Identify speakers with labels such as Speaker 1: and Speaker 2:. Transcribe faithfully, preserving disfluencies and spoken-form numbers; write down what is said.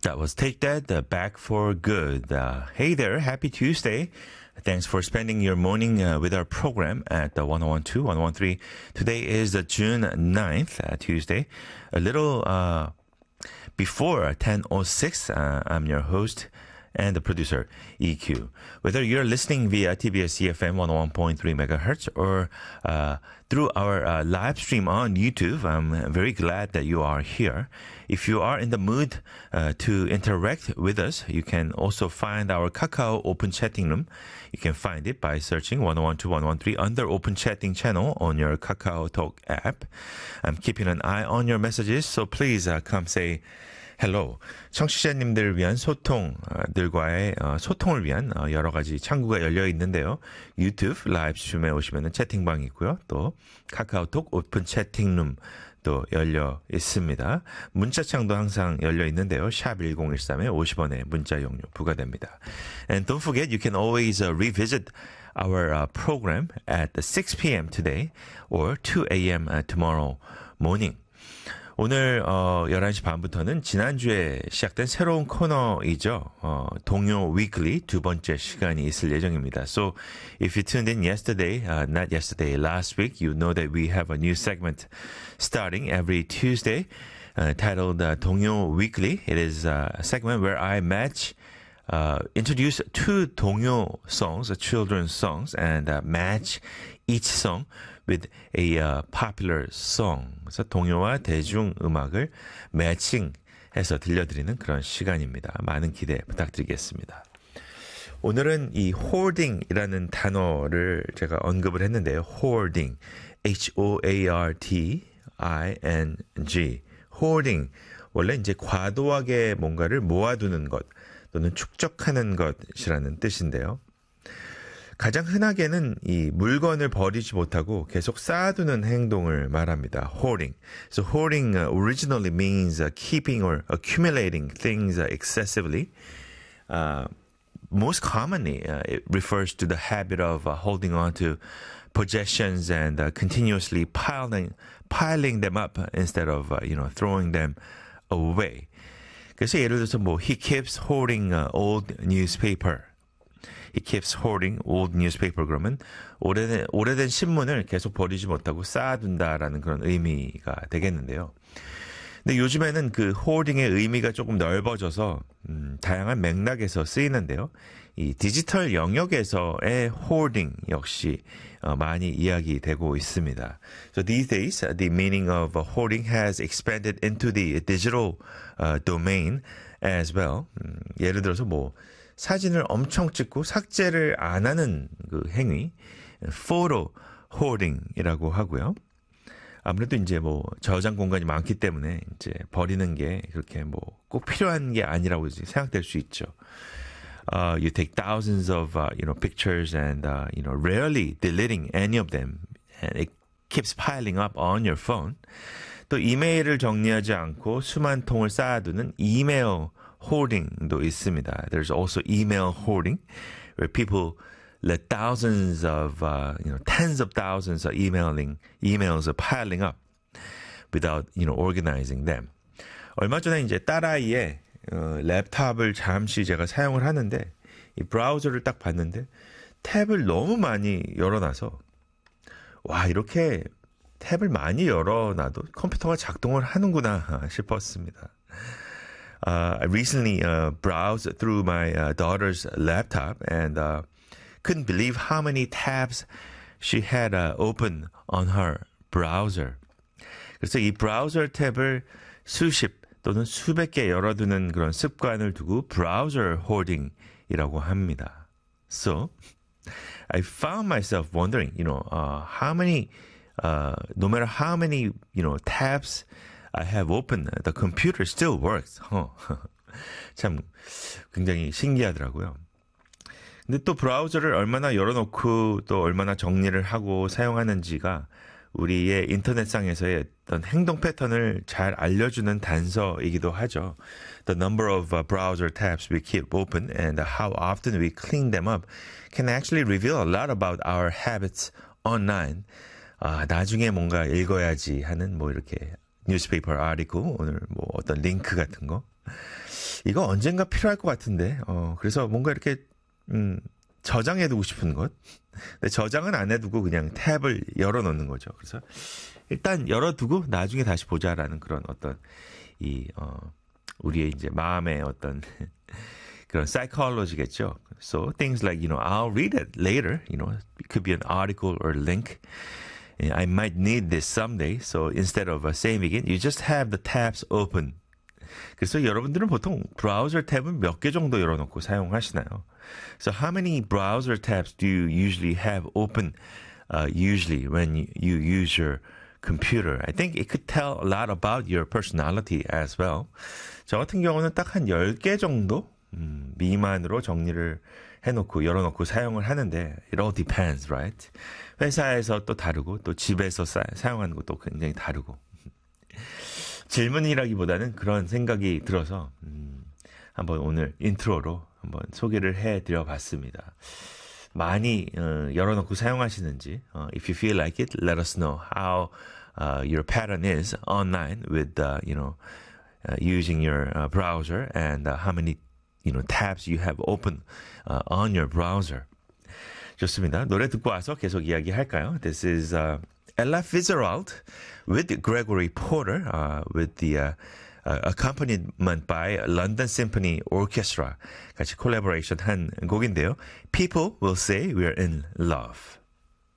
Speaker 1: That was Take That, uh, Back for Good. Uh, hey there, happy Tuesday. Thanks for spending your morning uh, with our program at uh, one oh one two, one oh one three. Today is uh, June ninth, uh, Tuesday. A little uh, before ten oh six, uh, I'm your host and the producer, E Q. Whether you're listening via T B S E F M one oh one point three megahertz or uh, through our uh, live stream on YouTube, I'm very glad that you are here. If you are in the mood uh, to interact with us, you can also find our Kakao Open Chatting Room. You can find it by searching one oh one two, one oh one three under Open Chatting channel on your Kakao Talk app. I'm keeping an eye on your messages, so please uh, come say hello. 청취자님들을 위한 소통들과의 소통을 위한 여러 가지 창구가 열려 있는데요. 유튜브 라이브 스트림에 오시면 채팅방이 있고요. 또 카카오톡 오픈 채팅룸도 열려 있습니다. 문자창도 항상 열려 있는데요. 샵 일공일삼에 오십 원의 문자 용료 부과됩니다. And don't forget, you can always uh, revisit our uh, program at six p.m. today or two a.m. Uh, tomorrow morning. 오늘 어, 열한 시 반부터는 지난주에 시작된 새로운 코너이죠. 어, 동요 위클리 두 번째 시간이 있을 예정입니다. So if you tuned in yesterday, uh, not yesterday, last week, you know that we have a new segment starting every Tuesday uh, titled uh, 동요 위클리. It is a segment where I match Uh, introduce two 동요 songs, uh, children's songs, and uh, match each song with a uh, popular song. 그래서 동요와 대중음악을 매칭해서 들려드리는 그런 시간입니다. 많은 기대 부탁드리겠습니다. 오늘은 이 hoarding이라는 단어를 제가 언급을 했는데요. hoarding, H O A R T I N G, hoarding. 원래 이제 과도하게 뭔가를 모아두는 것, 또는 축적하는 것이라는 뜻인데요. 가장 흔하게는 이 물건을 버리지 못하고 계속 쌓아두는 행동을 말합니다. hoarding. So hoarding originally means keeping or accumulating things excessively. Uh, most commonly, uh, it refers to the habit of uh, holding on to possessions and uh, continuously piling piling them up instead of uh, you know throwing them away. 그래서 예를 들어서 뭐 he keeps hoarding uh, old newspaper. He keeps hoarding old newspaper. 그러면 오래된 오래된 신문을 계속 버리지 못하고 쌓아둔다라는 그런 의미가 되겠는데요. 근데 요즘에는 그 hoarding의 의미가 조금 넓어져서 음, 다양한 맥락에서 쓰이는데요. 이 디지털 영역에서의 hoarding 역시 어, 많이 이야기되고 있습니다. So these days, the meaning of hoarding has expanded into the digital uh, domain as well. 음, 예를 들어서 뭐 사진을 엄청 찍고 삭제를 안 하는 그 행위, photo hoarding이라고 하고요. 아무래도 이제 뭐 저장 공간이 많기 때문에 이제 버리는 게 그렇게 뭐 꼭 필요한 게 아니라고 생각될 수 있죠. Uh, you take thousands of uh, you know pictures and uh, you know rarely deleting any of them, and it keeps piling up on your phone. 또 이메일을 정리하지 않고 수만 통을 쌓아두는 이메일 hoarding도 있습니다. There's also email hoarding, where people let thousands of uh, you know tens of thousands of emailing emails are piling up without you know organizing them. 얼마 전에 이제 딸아이의 어, 랩탑을 잠시 제가 사용을 하는데 이 브라우저를 딱 봤는데 탭을 너무 많이 열어놔서 와 이렇게 탭을 많이 열어놔도 컴퓨터가 작동을 하는구나 싶었습니다. Uh, I recently uh, browsed through my uh, daughter's laptop and uh, couldn't believe how many tabs she had uh, open on her browser. 그래서 이 브라우저 탭을 수십 또는 수백 개 열어두는 그런 습관을 두고 browser hoarding이라고 합니다. So, I found myself wondering, you know, uh, how many, uh, no matter how many, you know, tabs I have open, the computer still works. Huh. 참 굉장히 신기하더라고요. 근데 또 브라우저를 얼마나 열어놓고 또 얼마나 정리를 하고 사용하는지가 우리의 인터넷상에서의 어떤 행동 패턴을 잘 알려주는 단서이기도 하죠. The number of uh, browser tabs we keep open and how often we clean them up can actually reveal a lot about our habits online. 아, 나중에 뭔가 읽어야지 하는 뭐 이렇게 뉴스페이퍼 아티클, 오늘 뭐 어떤 링크 같은 거. 이거 언젠가 필요할 것 같은데. 어, 그래서 뭔가 이렇게 음, 저장해두고 싶은 것. 근데 저장은 안 해두고 그냥 탭을 열어놓는 거죠. 그래서 일단 열어두고 나중에 다시 보자라는 그런 어떤 이 어, 우리의 이제 마음의 어떤 그런 psychology겠죠. So things like, you know, I'll read it later. You know, it could be an article or link. I might need this someday. So instead of saving it, you just have the tabs open. 그래서 여러분들은 보통 브라우저 탭은 몇 개 정도 열어놓고 사용하시나요? So how many browser tabs do you usually have open uh, usually when you, you use your computer? I think it could tell a lot about your personality as well. 저 같은 경우는 딱 한 열 개 정도 음, 미만으로 정리를 해놓고 열어놓고 사용을 하는데 it all depends, right? 회사에서 또 다르고 또 집에서 사, 사용하는 것도 굉장히 다르고 질문이라기보다는 그런 생각이 들어서 음, 한번 오늘 인트로로 한번 소개를 해드려 봤습니다. 많이 어, 열어놓고 사용하시는지 uh, if you feel like it, let us know how uh, your pattern is online with uh, you know uh, using your uh, browser and uh, how many you know tabs you have open uh, on your browser. 좋습니다. 노래 듣고 와서 계속 이야기할까요? This is uh, Ella Fitzgerald with Gregory Porter uh, with the uh, uh, accompaniment by London Symphony Orchestra 같이 콜라보레이션 한 곡인데요. People will say we're in love.